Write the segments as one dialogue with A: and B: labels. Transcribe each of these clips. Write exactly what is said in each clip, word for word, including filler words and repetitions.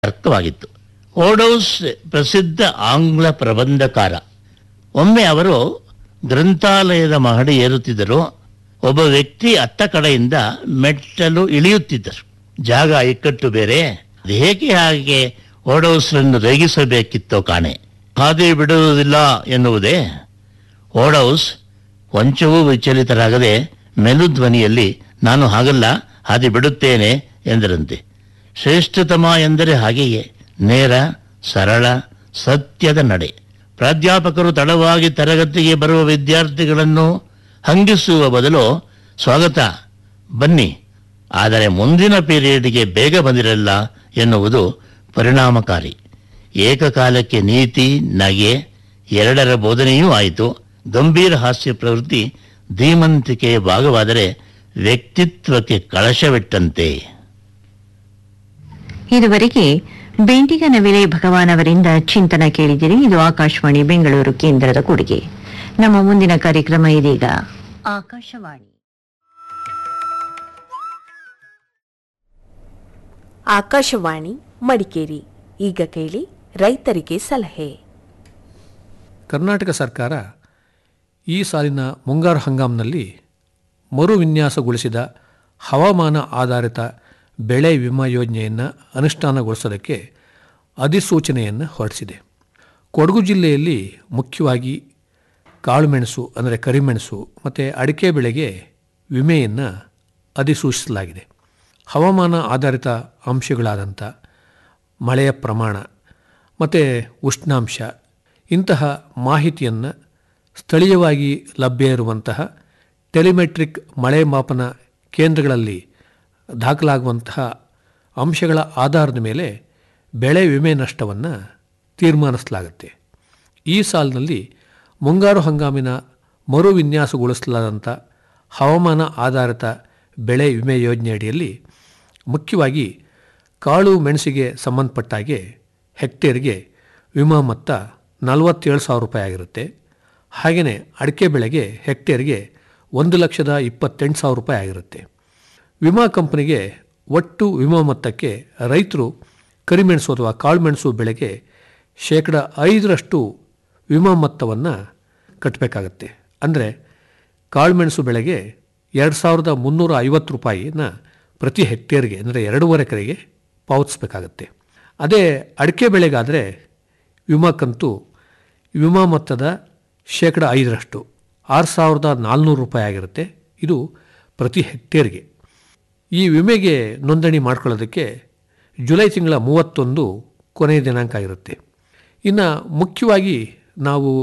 A: ಅರ್ಥವಾಗಿತ್ತು. ಓಡೌಸ್ ಪ್ರಸಿದ್ಧ ಆಂಗ್ಲ ಪ್ರಬಂಧಕಾರ. ಒಮ್ಮೆ ಅವರು ಗ್ರಂಥಾಲಯದ ಮಹಡಿ ಏರುತ್ತಿದ್ದರು. ಒಬ್ಬ ವ್ಯಕ್ತಿ ಅತ್ತ ಕಡೆಯಿಂದ ಮೆಟ್ಟಲು ಇಳಿಯುತ್ತಿದ್ದರು. ಜಾಗ ಇಕ್ಕಟ್ಟು ಬೇರೆ, ಹೇಗೆ ಹಾಗೆ ಓಡೌಸ್ರನ್ನು ರೇಗಿಸಬೇಕಿತ್ತೋ ಕಾಣೆ. ಹಾದಿ ಬಿಡುವುದಿಲ್ಲ ಎನ್ನುವುದೇ. ಓಡೌಸ್ ಕೊಂಚವೂ ವಿಚಲಿತರಾಗದೆ ಮೆಲುಧ್ವನಿಯಲ್ಲಿ, ನಾನು ಹಾಗಲ್ಲ, ಹಾದಿ ಬಿಡುತ್ತೇನೆ ಎಂದರಂತೆ. ಶ್ರೇಷ್ಠತಮ ಎಂದರೆ ಹಾಗೆಯೇ, ನೇರ, ಸರಳ, ಸತ್ಯದ ನಡೆ. ಪ್ರಾಧ್ಯಾಪಕರು ತಡವಾಗಿ ತರಗತಿಗೆ ಬರುವ ವಿದ್ಯಾರ್ಥಿಗಳನ್ನು ಹಂಗಿಸುವ ಬದಲು, ಸ್ವಾಗತ, ಬನ್ನಿ, ಆದರೆ ಮುಂದಿನ ಪೀರಿಯಡ್ಗೆ ಬೇಗ ಬಂದಿರಲ್ಲ ಎನ್ನುವುದು ಪರಿಣಾಮಕಾರಿ. ಏಕಕಾಲಕ್ಕೆ ನೀತಿ, ನಗೆ ಎರಡರ ಬೋಧನೆಯೂ ಆಯಿತು. ಗಂಭೀರ ಹಾಸ್ಯ ಪ್ರವೃತ್ತಿ ಧೀಮಂತಿಕೆಯ ಭಾಗವಾದರೆ ವ್ಯಕ್ತಿತ್ವಕ್ಕೆ ಕಳಶವಿಟ್ಟಂತೆ.
B: ಇದುವರೆಗೆ ಬೇಂಟಿಗ ನವಿಲೆ ಭಗವಾನ್ ಅವರಿಂದ ಚಿಂತನ ಕೇಳಿದಿರಿ. ಇದು ಆಕಾಶವಾಣಿ ಬೆಂಗಳೂರು ಕೇಂದ್ರದ ಕೊಡುಗೆ. ನಮ್ಮ ಮುಂದಿನ ಕಾರ್ಯಕ್ರಮ ಇದೀಗ. ಆಕಾಶವಾಣಿ
C: ಆಕಾಶವಾಣಿ ಮಡಿಕೇರಿ. ಈಗ ಕೇಳಿ ರೈತರಿಗೆ ಸಲಹೆ.
D: ಕರ್ನಾಟಕ ಸರ್ಕಾರ ಈ ಸಾಲಿನ ಮುಂಗಾರು ಹಂಗಾಮಿನಲ್ಲಿ ಮರು ವಿನ್ಯಾಸಗೊಳಿಸಿದ ಹವಾಮಾನ ಆಧಾರಿತ ಬೆಳೆ ವಿಮಾ ಯೋಜನೆಯನ್ನು ಅನುಷ್ಠಾನಗೊಳಿಸೋದಕ್ಕೆ ಅಧಿಸೂಚನೆಯನ್ನು ಹೊರಡಿಸಿದೆ. ಕೊಡಗು ಜಿಲ್ಲೆಯಲ್ಲಿ ಮುಖ್ಯವಾಗಿ ಕಾಳುಮೆಣಸು ಅಂದರೆ ಕರಿಮೆಣಸು ಮತ್ತು ಅಡಿಕೆ ಬೆಳೆಗೆ ವಿಮೆಯನ್ನು ಅಧಿಸೂಚಿಸಲಾಗಿದೆ. ಹವಾಮಾನ ಆಧಾರಿತ ಅಂಶಗಳಾದಂಥ ಮಳೆಯ ಪ್ರಮಾಣ ಮತ್ತು ಉಷ್ಣಾಂಶ ಇಂತಹ ಮಾಹಿತಿಯನ್ನು ಸ್ಥಳೀಯವಾಗಿ ಲಭ್ಯ ಇರುವಂತಹ ಟೆಲಿಮೆಟ್ರಿಕ್ ಮಳೆ ಮಾಪನ ಕೇಂದ್ರಗಳಲ್ಲಿ ದಾಖಲಾಗುವಂತಹ ಅಂಶಗಳ ಆಧಾರದ ಮೇಲೆ ಬೆಳೆ ವಿಮೆ ನಷ್ಟವನ್ನು ತೀರ್ಮಾನಿಸಲಾಗುತ್ತೆ. ಈ ಸಾಲಿನಲ್ಲಿ ಮುಂಗಾರು ಹಂಗಾಮಿನ ಮರು ವಿನ್ಯಾಸಗೊಳಿಸಲಾದಂಥ ಹವಾಮಾನ ಆಧಾರಿತ ಬೆಳೆ ವಿಮೆ ಯೋಜನೆಯಡಿಯಲ್ಲಿ ಮುಖ್ಯವಾಗಿ ಕಾಳು ಮೆಣಸಿಗೆ ಸಂಬಂಧಪಟ್ಟಾಗೆ ಹೆಕ್ಟೇರ್ಗೆ ವಿಮಾ ಮೊತ್ತ ನಲವತ್ತೇಳು ಸಾವಿರ ರೂಪಾಯಿ ಆಗಿರುತ್ತೆ. ಹಾಗೆಯೇ ಅಡಿಕೆ ಬೆಳೆಗೆ ಹೆಕ್ಟೇರ್ಗೆ ಒಂದು ಲಕ್ಷದ ಇಪ್ಪತ್ತೆಂಟು ಸಾವಿರ ರೂಪಾಯಿ ಆಗಿರುತ್ತೆ. ವಿಮಾ ಕಂಪನಿಗೆ ಒಟ್ಟು ವಿಮಾ ಮೊತ್ತಕ್ಕೆ ರೈತರು ಕರಿಮೆಣಸು ಅಥವಾ ಕಾಳುಮೆಣಸು ಬೆಳೆಗೆ ಶೇಕಡ ಐದರಷ್ಟು ವಿಮಾ ಮೊತ್ತವನ್ನು ಕಟ್ಟಬೇಕಾಗತ್ತೆ. ಅಂದರೆ ಕಾಳುಮೆಣಸು ಬೆಳೆಗೆ ಎರಡು ಸಾವಿರದ ಮುನ್ನೂರ ಐವತ್ತು ರೂಪಾಯಿನ ಪ್ರತಿ ಹೆಕ್ಟೇರ್ಗೆ ಅಂದರೆ ಎರಡೂವರೆ ಎಕರೆಗೆ ಪಾವತಿಸಬೇಕಾಗತ್ತೆ. ಅದೇ ಅಡಿಕೆ ಬೆಳೆಗಾದರೆ ವಿಮಾ ಕಂತು ವಿಮಾ ಮೊತ್ತದ ಶೇಕಡ ಐದರಷ್ಟು ಆರು ಸಾವಿರದ ನಾಲ್ನೂರು ರೂಪಾಯಿ ಆಗಿರುತ್ತೆ. ಇದು ಪ್ರತಿ ಹೆಕ್ಟೇರ್ಗೆ. ಈ ವಿಮೆಗೆ ನೋಂದಣಿ ಮಾಡ್ಕೊಳ್ಳೋದಕ್ಕೆ ಜುಲೈ ತಿಂಗಳ ಮೂವತ್ತೊಂದು ಕೊನೆಯ ದಿನಾಂಕ ಆಗಿರುತ್ತೆ. ಇನ್ನು ಮುಖ್ಯವಾಗಿ ನಾವು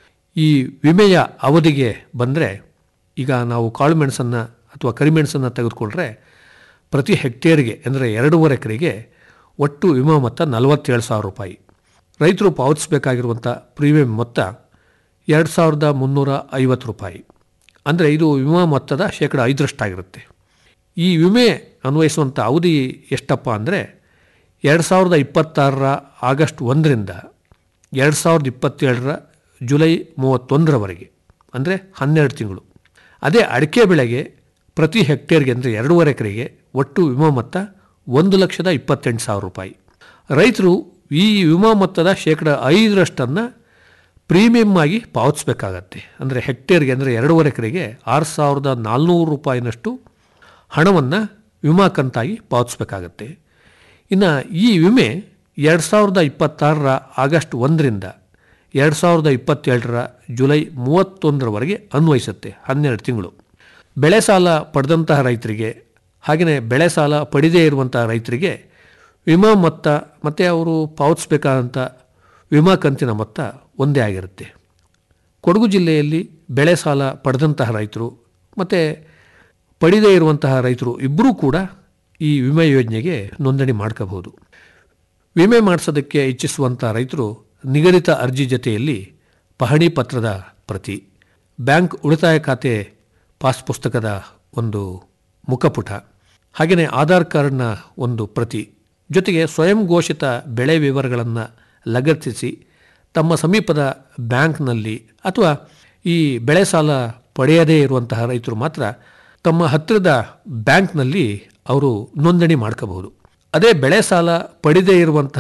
D: ಈ ವಿಮೆಯ ಅವಧಿಗೆ ಬಂದರೆ, ಈಗ ನಾವು ಕಾಳುಮೆಣಸನ್ನು ಅಥವಾ ಕರಿಮೆಣಸನ್ನು ತೆಗೆದುಕೊಂಡ್ರೆ ಪ್ರತಿ ಹೆಕ್ಟೇರ್ಗೆ ಅಂದರೆ ಎರಡೂವರೆ ಎಕರೆಗೆ ಒಟ್ಟು ವಿಮಾ ಮೊತ್ತ ನಲವತ್ತೇಳು ಸಾವಿರ ರೂಪಾಯಿ. ರೈತರು ಪಾವತಿಸಬೇಕಾಗಿರುವಂಥ ಪ್ರೀಮಿಯಂ ಮೊತ್ತ ಎರಡು ಸಾವಿರದ ಮುನ್ನೂರ ಐವತ್ತು ರೂಪಾಯಿ. ಅಂದರೆ ಇದು ವಿಮಾ ಮೊತ್ತದ ಶೇಕಡ ಐದರಷ್ಟಾಗಿರುತ್ತೆ. ಈ ವಿಮೆ ಅನ್ವಯಿಸುವಂಥ ಅವಧಿ ಎಷ್ಟಪ್ಪ ಅಂದರೆ ಎರಡು ಸಾವಿರದ ಇಪ್ಪತ್ತಾರರ ಆಗಸ್ಟ್ ಒಂದರಿಂದ ಎರಡು ಸಾವಿರದ ಇಪ್ಪತ್ತೇಳರ ಜುಲೈ ಮೂವತ್ತೊಂದರವರೆಗೆ, ಅಂದರೆ ಹನ್ನೆರಡು ತಿಂಗಳು. ಅದೇ ಅಡಿಕೆ ಬೆಳೆಗೆ ಪ್ರತಿ ಹೆಕ್ಟೇರ್ಗೆ ಅಂದರೆ ಎರಡೂವರೆ ಎಕರೆಗೆ ಒಟ್ಟು ವಿಮಾ ಮೊತ್ತ ಒಂದು ಲಕ್ಷದ ಇಪ್ಪತ್ತೆಂಟು ಸಾವಿರ ರೂಪಾಯಿ. ರೈತರು ಈ ವಿಮಾ ಮೊತ್ತದ ಶೇಕಡ ಐದರಷ್ಟನ್ನು ಪ್ರೀಮಿಯಮ್ ಆಗಿ ಪಾವತಿಸಬೇಕಾಗತ್ತೆ. ಅಂದರೆ ಹೆಕ್ಟೇರ್ಗೆ ಅಂದರೆ ಎರಡೂವರೆ ಎಕರೆಗೆ ಆರು ಸಾವಿರದ ನಾಲ್ನೂರು ರೂಪಾಯಿನಷ್ಟು ಹಣವನ್ನು ವಿಮಾ ಕಂತಾಗಿ ಪಾವತಿಸಬೇಕಾಗತ್ತೆ. ಇನ್ನು ಈ ವಿಮೆ ಎರಡು ಸಾವಿರದ ಇಪ್ಪತ್ತಾರರ ಆಗಸ್ಟ್ ಒಂದರಿಂದ ಎರಡು ಸಾವಿರದ ಇಪ್ಪತ್ತೇಳರ ಜುಲೈ ಮೂವತ್ತೊಂದರವರೆಗೆ ಅನ್ವಯಿಸುತ್ತೆ, ಹನ್ನೆರಡು ತಿಂಗಳು. ಬೆಳೆ ಸಾಲ ಪಡೆದಂತಹ ರೈತರಿಗೆ ಹಾಗೆಯೇ ಬೆಳೆ ಸಾಲ ಪಡೆದೇ ಇರುವಂಥ ರೈತರಿಗೆ ವಿಮಾ ಮೊತ್ತ ಮತ್ತು ಅವರು ಪಾವತಿಸಬೇಕಾದಂಥ ವಿಮಾ ಕಂತಿನ ಮೊತ್ತ ಒಂದೇ ಆಗಿರುತ್ತೆ. ಕೊಡಗು ಜಿಲ್ಲೆಯಲ್ಲಿ ಬೆಳೆ ಸಾಲ ಪಡೆದಂತಹ ರೈತರು ಮತ್ತು ಪಡೆದೇ ಇರುವಂತಹ ರೈತರು ಇಬ್ಬರೂ ಕೂಡ ಈ ವಿಮೆ ಯೋಜನೆಗೆ ನೋಂದಣಿ ಮಾಡ್ಕೋಬಹುದು. ವಿಮೆ ಮಾಡಿಸೋದಕ್ಕೆ ಇಚ್ಛಿಸುವಂಥ ರೈತರು ನಿಗದಿತ ಅರ್ಜಿ ಜೊತೆಯಲ್ಲಿ ಪಹಣಿ ಪತ್ರದ ಪ್ರತಿ, ಬ್ಯಾಂಕ್ ಉಳಿತಾಯ ಖಾತೆ ಪಾಸ್ ಪುಸ್ತಕದ ಒಂದು ಮುಖಪುಟ, ಹಾಗೆಯೇ ಆಧಾರ್ ಕಾರ್ಡ್ನ ಒಂದು ಪ್ರತಿ ಜೊತೆಗೆ ಸ್ವಯಂ ಘೋಷಿತ ಬೆಳೆ ವಿವರಗಳನ್ನು ಲಗತ್ತಿಸಿ ತಮ್ಮ ಸಮೀಪದ ಬ್ಯಾಂಕ್ನಲ್ಲಿ ಅಥವಾ ಈ ಬೆಳೆ ಸಾಲ ಪಡೆಯದೇ ಇರುವಂತಹ ರೈತರು ಮಾತ್ರ ತಮ್ಮ ಹತ್ತಿರದ ಬ್ಯಾಂಕ್ನಲ್ಲಿ ಅವರು ನೋಂದಣಿ ಮಾಡ್ಕೋಬಹುದು. ಅದೇ ಬೆಳೆ ಸಾಲ ಪಡೆದೇ ಇರುವಂತಹ